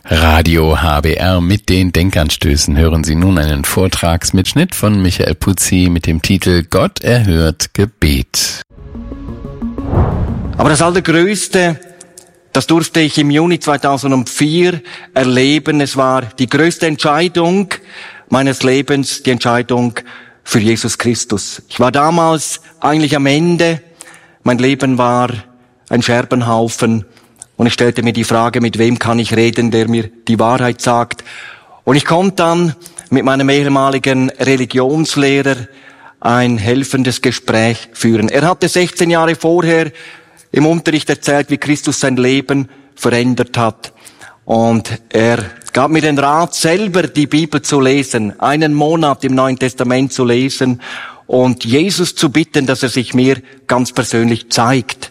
Radio HBR mit den Denkanstößen hören Sie nun einen Vortragsmitschnitt von Michael Putzi mit dem Titel Gott erhört Gebet. Aber das Allergrößte, das durfte ich im Juni 2004 erleben. Es war die größte Entscheidung meines Lebens, die Entscheidung für Jesus Christus. Ich war damals eigentlich am Ende. Mein Leben war ein Scherbenhaufen. Und ich stellte mir die Frage, mit wem kann ich reden, der mir die Wahrheit sagt. Und ich konnte dann mit meinem ehemaligen Religionslehrer ein helfendes Gespräch führen. Er hatte 16 Jahre vorher im Unterricht erzählt, wie Christus sein Leben verändert hat. Und er gab mir den Rat, selber die Bibel zu lesen, einen Monat im Neuen Testament zu lesen und Jesus zu bitten, dass er sich mir ganz persönlich zeigt.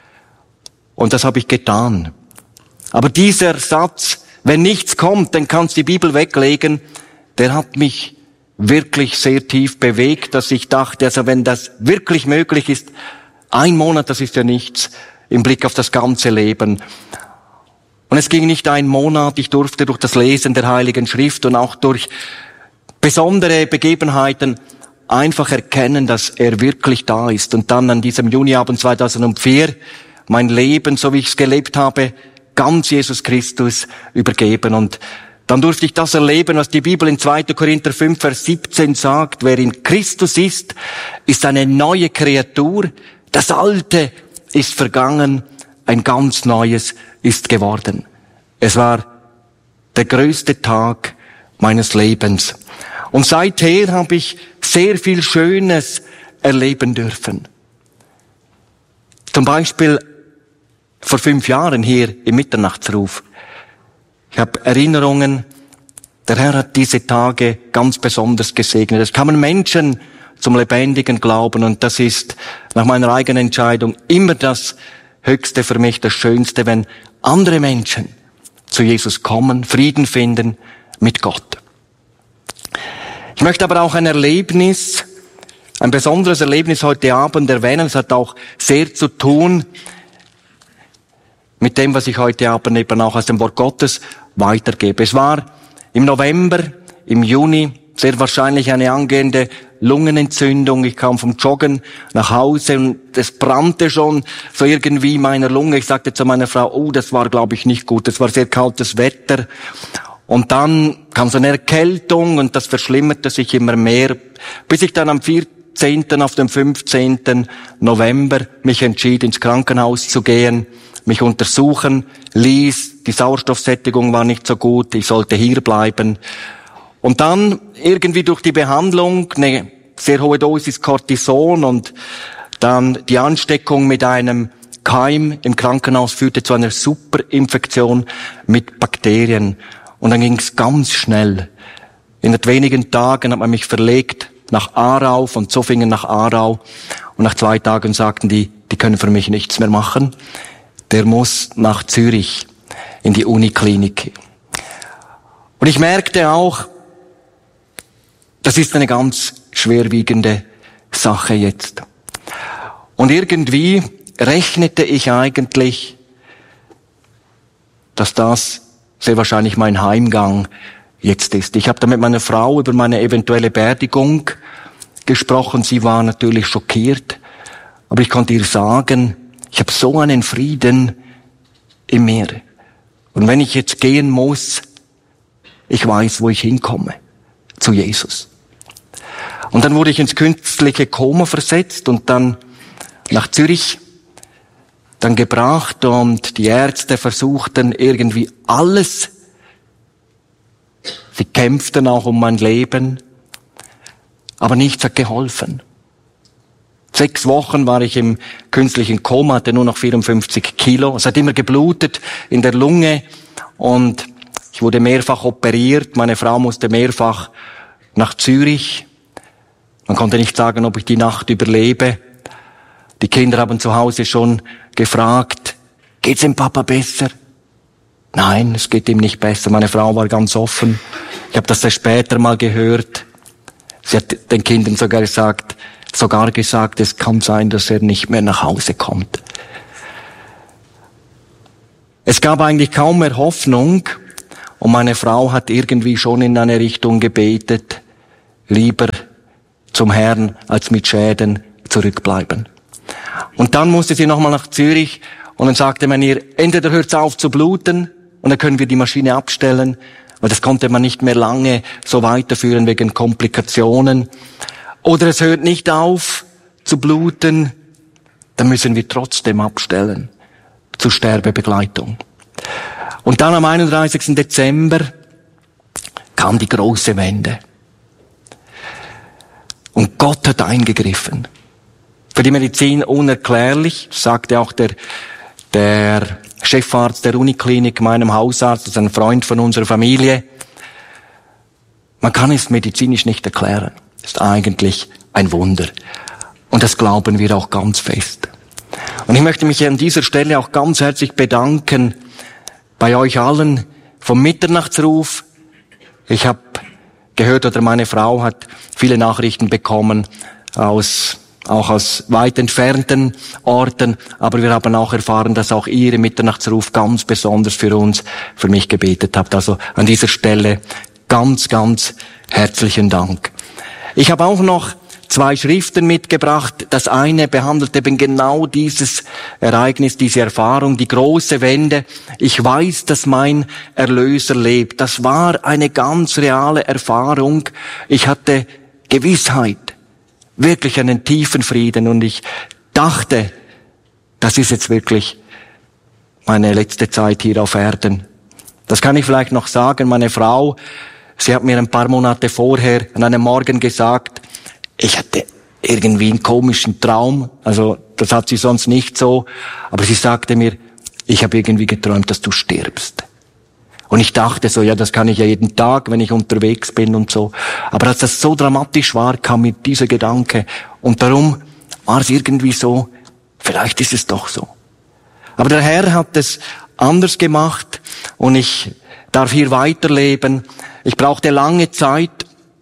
Und das habe ich getan. Aber dieser Satz, wenn nichts kommt, dann kannst du die Bibel weglegen, der hat mich wirklich sehr tief bewegt, dass ich dachte, also wenn das wirklich möglich ist, ein Monat, das ist ja nichts im Blick auf das ganze Leben. Und es ging nicht ein Monat, ich durfte durch das Lesen der Heiligen Schrift und auch durch besondere Begebenheiten einfach erkennen, dass er wirklich da ist. Und dann an diesem Juniabend 2004 mein Leben, so wie ich es gelebt habe, ganz Jesus Christus übergeben. Und dann durfte ich das erleben, was die Bibel in 2. Korinther 5, Vers 17 sagt. Wer in Christus ist eine neue Kreatur. Das Alte ist vergangen, ein ganz Neues ist geworden. Es war der größte Tag meines Lebens. Und seither habe ich sehr viel Schönes erleben dürfen. Zum Beispiel vor 5 Jahren hier im Mitternachtsruf. Ich habe Erinnerungen, der Herr hat diese Tage ganz besonders gesegnet. Es kamen Menschen zum lebendigen Glauben und das ist nach meiner eigenen Entscheidung immer das Höchste für mich, das Schönste, wenn andere Menschen zu Jesus kommen, Frieden finden mit Gott. Ich möchte aber auch ein besonderes Erlebnis heute Abend erwähnen. Es hat auch sehr zu tun mit dem, was ich heute Abend eben auch aus dem Wort Gottes weitergebe. Es war im November, im Juni, sehr wahrscheinlich eine angehende Lungenentzündung. Ich kam vom Joggen nach Hause und es brannte schon so irgendwie in meiner Lunge. Ich sagte zu meiner Frau, oh, das war, glaube ich, nicht gut. Es war sehr kaltes Wetter. Und dann kam so eine Erkältung und das verschlimmerte sich immer mehr, bis ich dann am 14. auf dem 15. November mich entschied, ins Krankenhaus zu gehen, mich untersuchen ließ. Die Sauerstoffsättigung war nicht so gut, ich sollte hier bleiben. Und dann irgendwie durch die Behandlung eine sehr hohe Dosis Cortison und dann die Ansteckung mit einem Keim im Krankenhaus führte zu einer Superinfektion mit Bakterien. Und dann ging es ganz schnell. In wenigen Tagen hat man mich verlegt nach Aarau, von Zofingen nach Aarau. Und nach 2 Tagen sagten die können für mich nichts mehr machen. Der muss nach Zürich in die Uniklinik. Und ich merkte auch, das ist eine ganz schwerwiegende Sache jetzt. Und irgendwie rechnete ich eigentlich, dass das sehr wahrscheinlich mein Heimgang jetzt ist. Ich habe da mit meiner Frau über meine eventuelle Beerdigung gesprochen. Sie war natürlich schockiert, aber ich konnte ihr sagen, ich habe so einen Frieden in mir. Und wenn ich jetzt gehen muss, ich weiß, wo ich hinkomme. Zu Jesus. Und dann wurde ich ins künstliche Koma versetzt und dann nach Zürich dann gebracht und die Ärzte versuchten irgendwie alles. Sie kämpften auch um mein Leben, aber nichts hat geholfen. 6 Wochen war ich im künstlichen Koma, hatte nur noch 54 Kilo. Es hat immer geblutet in der Lunge und ich wurde mehrfach operiert. Meine Frau musste mehrfach nach Zürich. Man konnte nicht sagen, ob ich die Nacht überlebe. Die Kinder haben zu Hause schon gefragt, geht's dem Papa besser? Nein, es geht ihm nicht besser. Meine Frau war ganz offen. Ich habe das erst später mal gehört. Sie hat den Kindern sogar gesagt, es kann sein, dass er nicht mehr nach Hause kommt. Es gab eigentlich kaum mehr Hoffnung Und meine Frau hat irgendwie schon in eine Richtung gebetet, lieber zum Herrn als mit Schäden zurückbleiben. Und dann musste sie nochmal nach Zürich und dann sagte man ihr, entweder hört's auf zu bluten und dann können wir die Maschine abstellen, weil das konnte man nicht mehr lange so weiterführen wegen Komplikationen. Oder es hört nicht auf zu bluten, dann müssen wir trotzdem abstellen zur Sterbebegleitung. Und dann am 31. Dezember kam die große Wende. Und Gott hat eingegriffen. Für die Medizin unerklärlich, sagte auch der Chefarzt der Uniklinik, meinem Hausarzt, das ist ein Freund von unserer Familie. Man kann es medizinisch nicht erklären. Das ist eigentlich ein Wunder. Und das glauben wir auch ganz fest. Und ich möchte mich an dieser Stelle auch ganz herzlich bedanken bei euch allen vom Mitternachtsruf. Ich habe gehört, oder meine Frau hat viele Nachrichten bekommen auch aus weit entfernten Orten, aber wir haben auch erfahren, dass auch ihr im Mitternachtsruf ganz besonders für mich gebetet habt. Also an dieser Stelle ganz, ganz herzlichen Dank. Ich habe auch noch 2 Schriften mitgebracht. Das eine behandelt eben genau dieses Ereignis, diese Erfahrung, die große Wende. Ich weiß, dass mein Erlöser lebt. Das war eine ganz reale Erfahrung. Ich hatte Gewissheit, wirklich einen tiefen Frieden und ich dachte, das ist jetzt wirklich meine letzte Zeit hier auf Erden. Das kann ich vielleicht noch sagen. Meine Frau, sie hat mir ein paar Monate vorher an einem Morgen gesagt, ich hatte irgendwie einen komischen Traum, also das hat sie sonst nicht so, aber sie sagte mir, ich habe irgendwie geträumt, dass du stirbst. Und ich dachte so, ja, das kann ich ja jeden Tag, wenn ich unterwegs bin und so. Aber als das so dramatisch war, kam mir dieser Gedanke. Und darum war es irgendwie so, vielleicht ist es doch so. Aber der Herr hat es anders gemacht und ich darf hier weiterleben. Ich brauchte lange Zeit,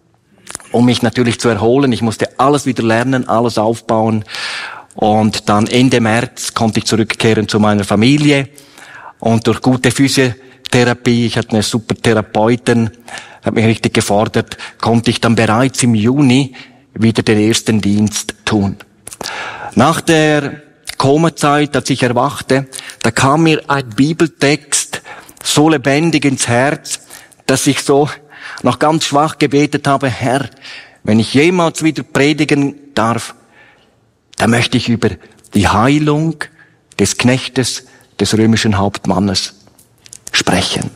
um mich natürlich zu erholen. Ich musste alles wieder lernen, alles aufbauen. Und dann Ende März konnte ich zurückkehren zu meiner Familie. Und durch gute Physiotherapie, ich hatte eine super Therapeutin, hat mich richtig gefordert, konnte ich dann bereits im Juni wieder den ersten Dienst tun. Nach der Komazeit, als ich erwachte, da kam mir ein Bibeltext so lebendig ins Herz, dass ich so noch ganz schwach gebetet habe, Herr, wenn ich jemals wieder predigen darf, dann möchte ich über die Heilung des Knechtes des römischen Hauptmannes sprechen.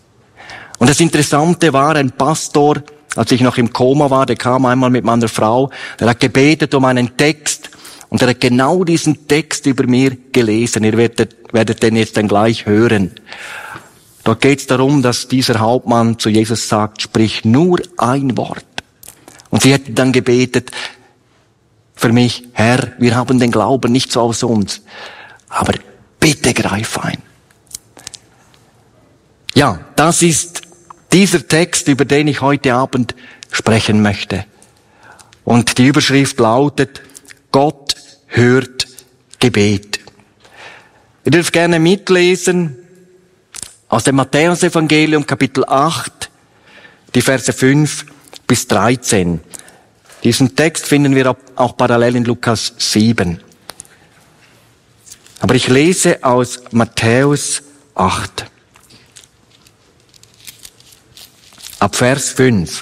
Und das Interessante war, ein Pastor, als ich noch im Koma war, der kam einmal mit meiner Frau, der hat gebetet um einen Text und er hat genau diesen Text über mir gelesen. Ihr werdet den jetzt dann gleich hören. Dort geht es darum, dass dieser Hauptmann zu Jesus sagt, sprich nur ein Wort. Und sie hätte dann gebetet für mich, Herr, wir haben den Glauben nicht so aus uns, aber bitte greif ein. Ja, das ist dieser Text, über den ich heute Abend sprechen möchte. Und die Überschrift lautet, Gott hört Gebet. Ihr dürft gerne mitlesen aus dem Matthäus-Evangelium, Kapitel 8, die Verse 5 bis 13. Diesen Text finden wir auch parallel in Lukas 7. Aber ich lese aus Matthäus 8. Ab Vers 5.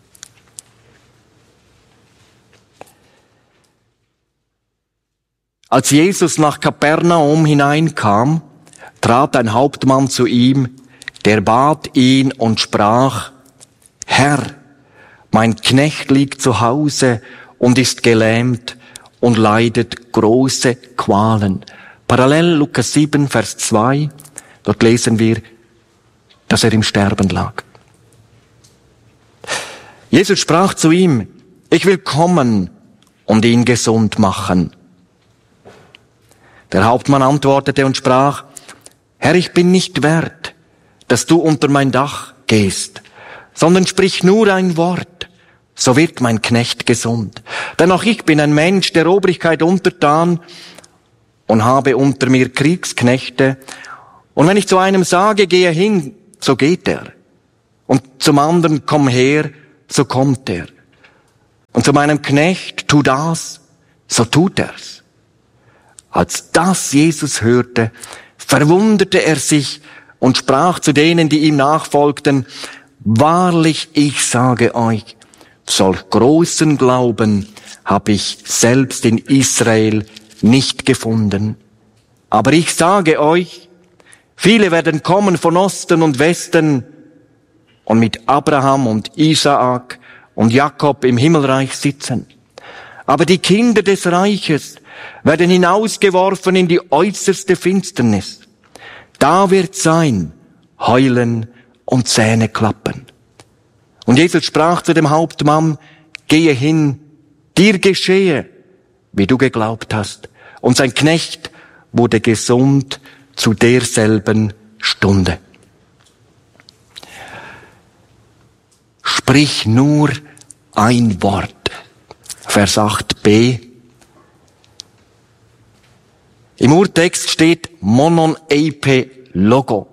Als Jesus nach Kapernaum hineinkam, trat ein Hauptmann zu ihm, der bat ihn und sprach, Herr, mein Knecht liegt zu Hause und ist gelähmt und leidet große Qualen. Parallel Lukas 7, Vers 2, dort lesen wir, dass er im Sterben lag. Jesus sprach zu ihm, ich will kommen und ihn gesund machen. Der Hauptmann antwortete und sprach, Herr, ich bin nicht wert, dass du unter mein Dach gehst, sondern sprich nur ein Wort, so wird mein Knecht gesund. Denn auch ich bin ein Mensch der Obrigkeit untertan und habe unter mir Kriegsknechte. Und wenn ich zu einem sage, gehe hin, so geht er. Und zum anderen, komm her, so kommt er. Und zu meinem Knecht, tu das, so tut er's. Als das Jesus hörte, verwunderte er sich und sprach zu denen, die ihm nachfolgten, wahrlich, ich sage euch, solch großen Glauben habe ich selbst in Israel nicht gefunden. Aber ich sage euch, viele werden kommen von Osten und Westen und mit Abraham und Isaak und Jakob im Himmelreich sitzen. Aber die Kinder des Reiches werden hinausgeworfen in die äußerste Finsternis. Da wird sein Heulen und Zähneklappen. Und Jesus sprach zu dem Hauptmann, gehe hin, dir geschehe, wie du geglaubt hast. Und sein Knecht wurde gesund zu derselben Stunde. Sprich nur ein Wort. Vers 8b. Im Urtext steht monon eipe logo.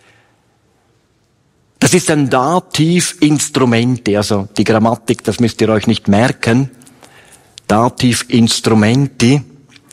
Das ist ein Dativ Instrumente, also die Grammatik, das müsst ihr euch nicht merken. Dativ Instrumenti.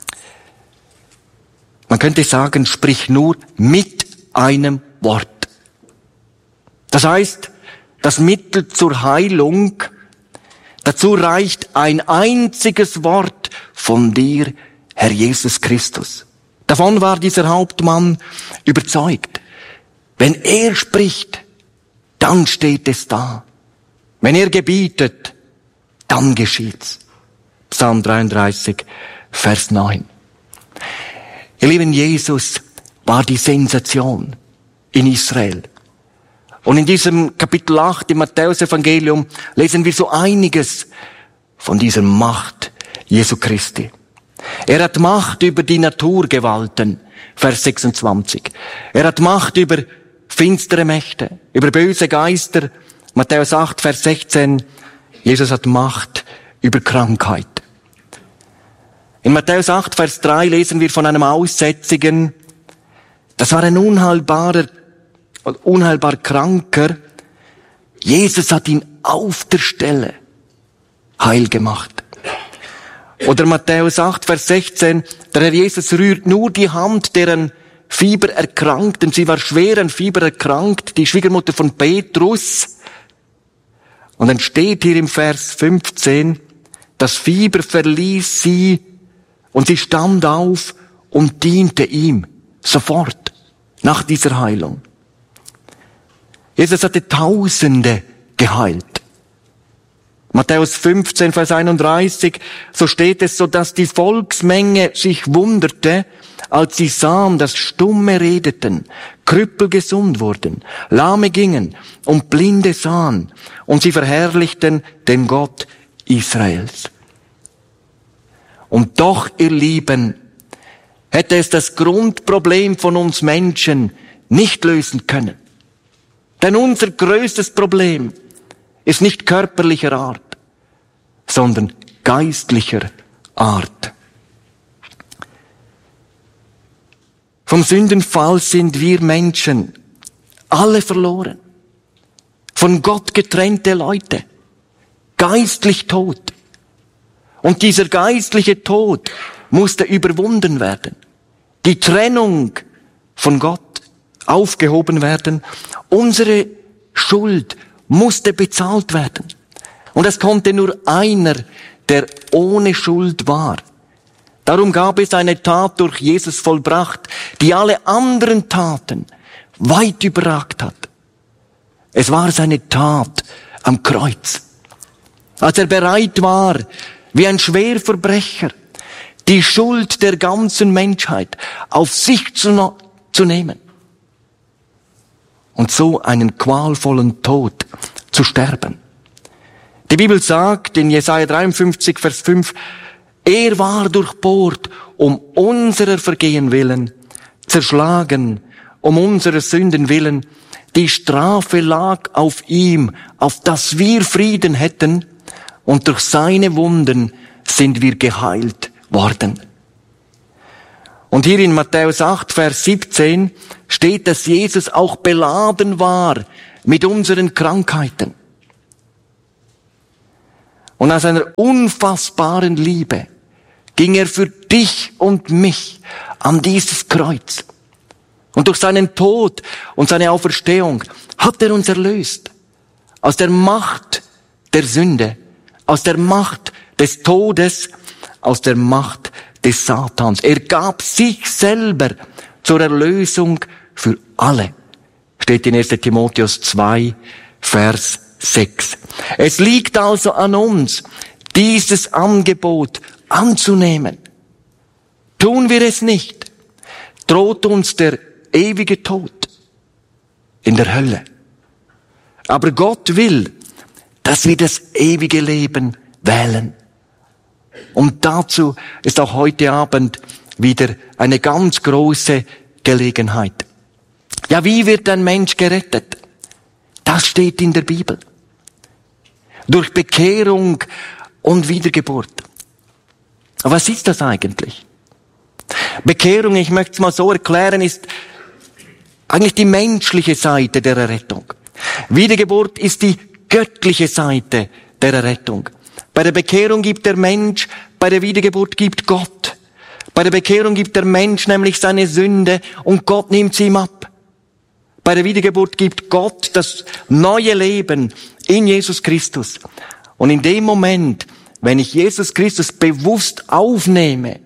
Man könnte sagen, sprich nur mit einem Wort. Das heißt, das Mittel zur Heilung, dazu reicht ein einziges Wort von dir, Herr Jesus Christus. Davon war dieser Hauptmann überzeugt. Wenn er spricht, dann steht es da. Wenn er gebietet, dann geschieht's. Psalm 33, Vers 9. Ihr Lieben, Jesus war die Sensation in Israel. Und in diesem Kapitel 8 im Matthäus-Evangelium lesen wir so einiges von dieser Macht Jesu Christi. Er hat Macht über die Naturgewalten, Vers 26. Er hat Macht über finstere Mächte, über böse Geister, Matthäus 8, Vers 16. Jesus hat Macht über Krankheit. In Matthäus 8, Vers 3 lesen wir von einem Aussätzigen. Das war ein unheilbar Kranker. Jesus hat ihn auf der Stelle heil gemacht. Oder Matthäus 8, Vers 16, der Herr Jesus rührt nur die Hand deren Fieber erkrankten. Sie war schwer an Fieber erkrankt, die Schwiegermutter von Petrus. Und dann steht hier im Vers 15, das Fieber verließ sie und sie stand auf und diente ihm sofort nach dieser Heilung. Jesus hatte Tausende geheilt. Matthäus 15, Vers 31, so steht es, so dass die Volksmenge sich wunderte, als sie sahen, dass Stumme redeten, Krüppel gesund wurden, Lahme gingen und Blinde sahen, und sie verherrlichten den Gott Israels. Und doch, ihr Lieben, hätte es das Grundproblem von uns Menschen nicht lösen können. Denn unser größtes Problem ist nicht körperlicher Art, sondern geistlicher Art. Vom Sündenfall sind wir Menschen alle verloren. Von Gott getrennte Leute. Geistlich tot. Und dieser geistliche Tod musste überwunden werden. Die Trennung von Gott aufgehoben werden. Unsere Schuld musste bezahlt werden. Und es konnte nur einer, der ohne Schuld war. Darum gab es eine Tat durch Jesus vollbracht, die alle anderen Taten weit überragt hat. Es war seine Tat am Kreuz. Als er bereit war, wie ein Schwerverbrecher, die Schuld der ganzen Menschheit auf sich zu nehmen. Und so einen qualvollen Tod zu sterben. Die Bibel sagt in Jesaja 53, Vers 5, er war durchbohrt um unserer Vergehen willen, zerschlagen um unserer Sünden willen. Die Strafe lag auf ihm, auf dass wir Frieden hätten, und durch seine Wunden sind wir geheilt worden. Und hier in Matthäus 8, Vers 17 steht, dass Jesus auch beladen war mit unseren Krankheiten. Und aus einer unfassbaren Liebe ging er für dich und mich an dieses Kreuz. Und durch seinen Tod und seine Auferstehung hat er uns erlöst. Aus der Macht der Sünde, aus der Macht des Todes, aus der Macht des Satans. Er gab sich selber zur Erlösung für alle. Steht in 1. Timotheus 2, Vers 6. Es liegt also an uns, dieses Angebot anzunehmen. Tun wir es nicht, droht uns der ewige Tod in der Hölle. Aber Gott will, dass wir das ewige Leben wählen. Und dazu ist auch heute Abend wieder eine ganz große Gelegenheit. Ja, wie wird ein Mensch gerettet? Das steht in der Bibel. Durch Bekehrung und Wiedergeburt. Aber was ist das eigentlich? Bekehrung, ich möchte es mal so erklären, ist eigentlich die menschliche Seite der Errettung. Wiedergeburt ist die göttliche Seite der Errettung. Bei der Bekehrung gibt der Mensch, bei der Wiedergeburt gibt Gott. Bei der Bekehrung gibt der Mensch nämlich seine Sünde und Gott nimmt sie ihm ab. Bei der Wiedergeburt gibt Gott das neue Leben in Jesus Christus. Und in dem Moment, wenn ich Jesus Christus bewusst aufnehme,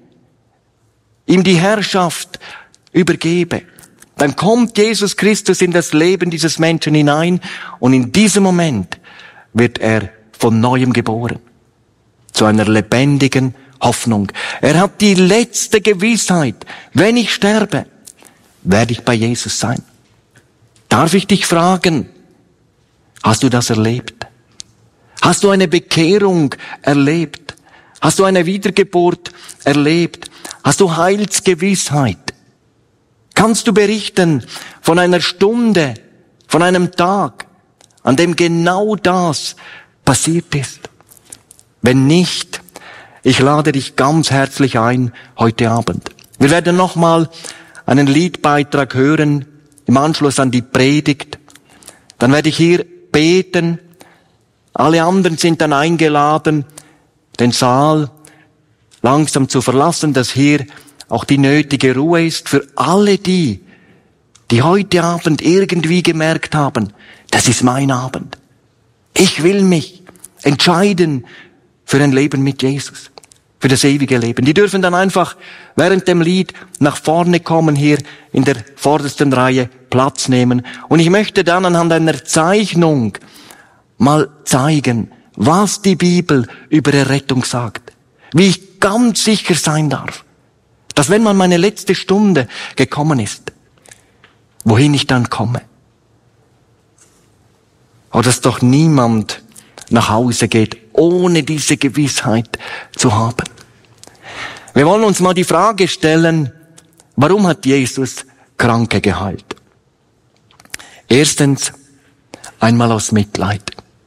ihm die Herrschaft übergebe, dann kommt Jesus Christus in das Leben dieses Menschen hinein und in diesem Moment wird er von Neuem geboren. Zu einer lebendigen Hoffnung. Er hat die letzte Gewissheit. Wenn ich sterbe, werde ich bei Jesus sein. Darf ich dich fragen, hast du das erlebt? Hast du eine Bekehrung erlebt? Hast du eine Wiedergeburt erlebt? Hast du Heilsgewissheit? Kannst du berichten von einer Stunde, von einem Tag, an dem genau das passiert ist? Wenn nicht, ich lade dich ganz herzlich ein heute Abend. Wir werden nochmal einen Liedbeitrag hören im Anschluss an die Predigt. Dann werde ich hier beten. Alle anderen sind dann eingeladen, den Saal langsam zu verlassen, dass hier auch die nötige Ruhe ist für alle die heute Abend irgendwie gemerkt haben, das ist mein Abend. Ich will mich entscheiden für ein Leben mit Jesus, für das ewige Leben. Die dürfen dann einfach während dem Lied nach vorne kommen, hier in der vordersten Reihe Platz nehmen. Und ich möchte dann anhand einer Zeichnung mal zeigen, was die Bibel über Errettung sagt. Wie ich ganz sicher sein darf, dass wenn man meine letzte Stunde gekommen ist, wohin ich dann komme. Aber dass doch niemand nach Hause geht, ohne diese Gewissheit zu haben. Wir wollen uns mal die Frage stellen, warum hat Jesus Kranke geheilt? Erstens, einmal aus Mitleid.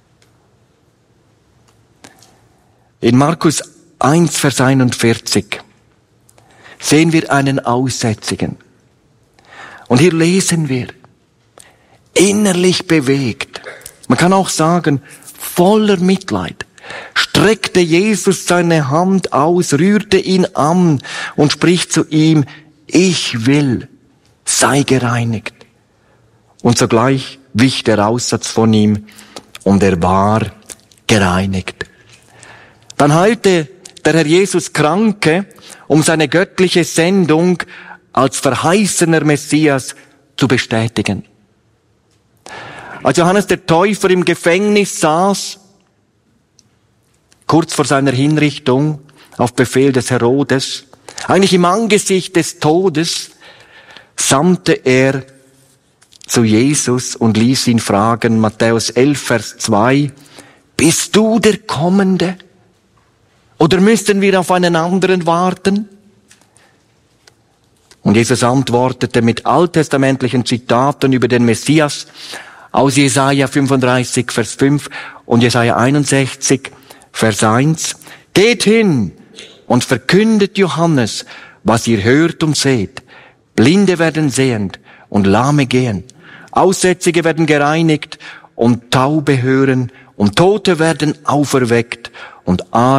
In Markus 1, Vers 41 sehen wir einen Aussätzigen. Und hier lesen wir, innerlich bewegt, man kann auch sagen, voller Mitleid, streckte Jesus seine Hand aus, rührte ihn an und spricht zu ihm, ich will, sei gereinigt. Und sogleich wich der Aussatz von ihm und er war gereinigt. Dann heilte der Herr Jesus Kranke, um seine göttliche Sendung als verheißener Messias zu bestätigen. Als Johannes der Täufer im Gefängnis saß, kurz vor seiner Hinrichtung, auf Befehl des Herodes, eigentlich im Angesicht des Todes, sandte er zu Jesus und ließ ihn fragen, Matthäus 11, Vers 2, bist du der Kommende? Oder müssten wir auf einen anderen warten? Und Jesus antwortete mit alttestamentlichen Zitaten über den Messias aus Jesaja 35, Vers 5 und Jesaja 61, Vers 1. Geht hin und verkündet Johannes, was ihr hört und seht. Blinde werden sehend und Lahme gehen. Aussätzige werden gereinigt und Taube hören und Tote werden auferweckt und